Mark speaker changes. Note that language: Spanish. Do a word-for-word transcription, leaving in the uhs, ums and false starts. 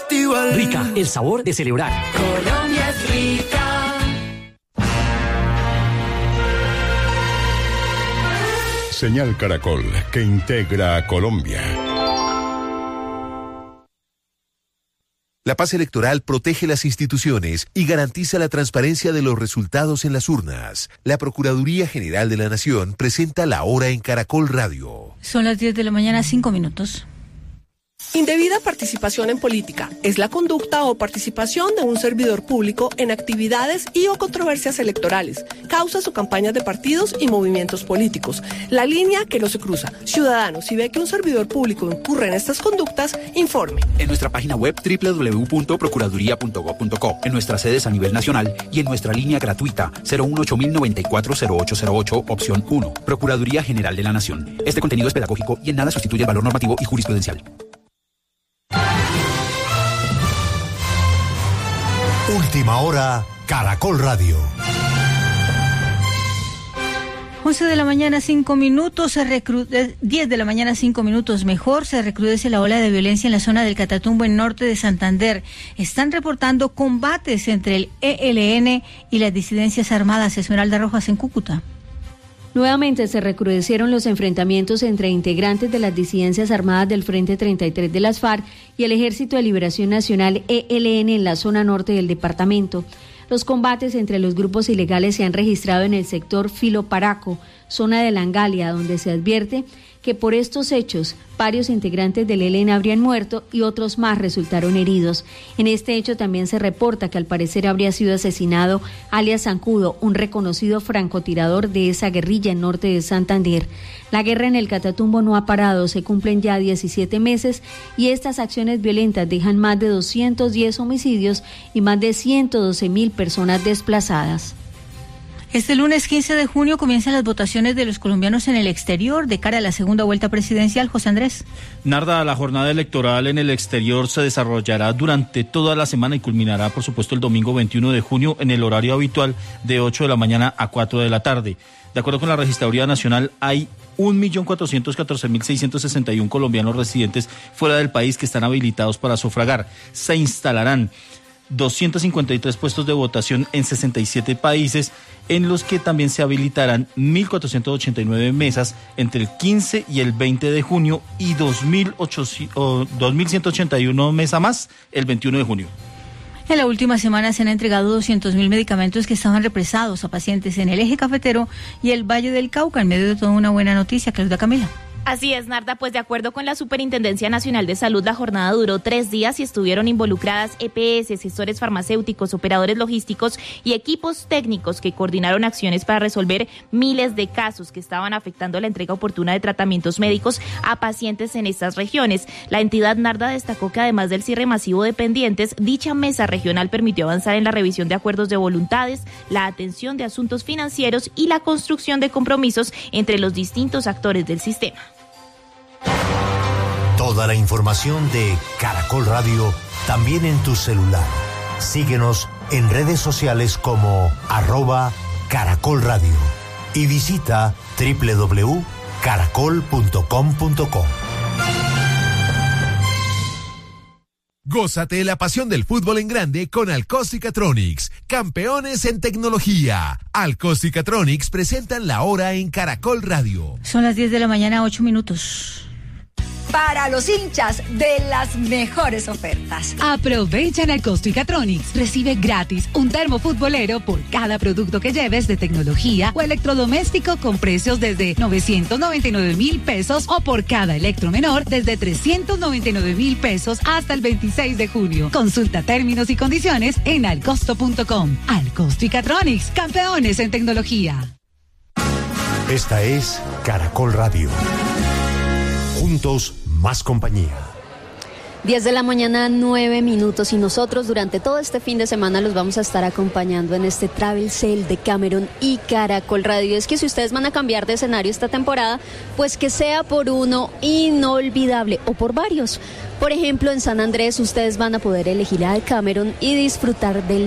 Speaker 1: festival.
Speaker 2: Rica, el sabor de celebrar.
Speaker 1: Colombia es rica.
Speaker 3: Señal Caracol, que integra a Colombia.
Speaker 4: La paz electoral protege las instituciones y garantiza la transparencia de los resultados en las urnas. La Procuraduría General de la Nación presenta La Hora en Caracol Radio.
Speaker 5: Son las diez de la mañana, cinco minutos.
Speaker 6: Indebida participación en política es la conducta o participación de un servidor público en actividades y o controversias electorales, causas o campañas de partidos y movimientos políticos. La línea que no se cruza. Ciudadano, si ve que un servidor público incurre en estas conductas, informe.
Speaker 7: En nuestra página web doble u doble u doble u punto procuraduría punto gob punto co, en nuestras sedes a nivel nacional y en nuestra línea gratuita cero uno ocho mil noventa y cuatro cero ocho cero ocho, opción uno. Procuraduría General de la Nación. Este contenido es pedagógico y en nada sustituye el valor normativo y jurisprudencial.
Speaker 8: Última hora, Caracol Radio.
Speaker 5: once de la mañana, cinco minutos, se recru... diez de la mañana, cinco minutos, mejor, se recrudece la ola de violencia en la zona del Catatumbo, en norte de Santander. Están reportando combates entre el E L N y las disidencias armadas. Esmeralda Rojas en Cúcuta.
Speaker 9: Nuevamente se recrudecieron los enfrentamientos entre integrantes de las disidencias armadas del Frente treinta y tres de las FARC y el Ejército de Liberación Nacional E L N en la zona norte del departamento. Los combates entre los grupos ilegales se han registrado en el sector Filoparaco, zona de Langalia, donde se advierte que por estos hechos varios integrantes del E L N habrían muerto y otros más resultaron heridos. En este hecho también se reporta que al parecer habría sido asesinado alias Zancudo, un reconocido francotirador de esa guerrilla en norte de Santander. La guerra en el Catatumbo no ha parado, se cumplen ya diecisiete meses y estas acciones violentas dejan más de doscientos diez homicidios y más de ciento doce mil personas desplazadas.
Speaker 5: Este lunes quince de junio comienzan las votaciones de los colombianos en el exterior de cara a la segunda vuelta presidencial. José Andrés.
Speaker 10: Narda, la jornada electoral en el exterior se desarrollará durante toda la semana y culminará, por supuesto, el domingo veintiuno de junio en el horario habitual de ocho de la mañana a cuatro de la tarde. De acuerdo con la Registraduría Nacional, hay un millón cuatrocientos catorce mil seiscientos sesenta y uno colombianos residentes fuera del país que están habilitados para sufragar. Se instalarán doscientos cincuenta y tres puestos de votación en sesenta y siete países, en los que también se habilitarán mil cuatrocientas ochenta y nueve mesas entre el quince y el veinte de junio y dos mil ciento ochenta y uno mesas más el veintiuno de junio.
Speaker 5: En la última semana se han entregado doscientos mil medicamentos que estaban represados a pacientes en el eje cafetero y el Valle del Cauca, en medio de toda una buena noticia. Claudia Camila.
Speaker 11: Así es, Narda, pues de acuerdo con la Superintendencia Nacional de Salud, la jornada duró tres días y estuvieron involucradas E P S, asesores farmacéuticos, operadores logísticos y equipos técnicos que coordinaron acciones para resolver miles de casos que estaban afectando la entrega oportuna de tratamientos médicos a pacientes en estas regiones. La entidad, Narda, destacó que además del cierre masivo de pendientes, dicha mesa regional permitió avanzar en la revisión de acuerdos de voluntades, la atención de asuntos financieros y la construcción de compromisos entre los distintos actores del sistema.
Speaker 8: Toda la información de Caracol Radio también en tu celular. Síguenos en redes sociales como arroba Caracol Radio y visita doble u doble u doble u punto caracol punto com punto co.
Speaker 4: Gózate la pasión del fútbol en grande con Alcóstica-Tronics, campeones en tecnología. Alcóstica-Tronics presentan La Hora en Caracol Radio.
Speaker 5: Son las diez de la mañana, ocho minutos.
Speaker 12: Para los hinchas de las mejores ofertas.
Speaker 13: Aprovecha en Alcóstica-Tronics. Recibe gratis un termo futbolero por cada producto que lleves de tecnología o electrodoméstico con precios desde novecientos noventa y nueve mil pesos o por cada electromenor desde trescientos noventa y nueve mil pesos hasta el veintiséis de junio. Consulta términos y condiciones en alcosto punto com. Alcóstica-Tronics, campeones en tecnología.
Speaker 8: Esta es Caracol Radio. Juntos, más compañía.
Speaker 9: diez de la mañana, nueve minutos, y nosotros durante todo este fin de semana los vamos a estar acompañando en este Travel Sale de Cameron y Caracol Radio. Es que si ustedes van a cambiar de escenario esta temporada, pues que sea por uno inolvidable o por varios. Por ejemplo, en San Andrés ustedes van a poder elegir a Cameron y disfrutar del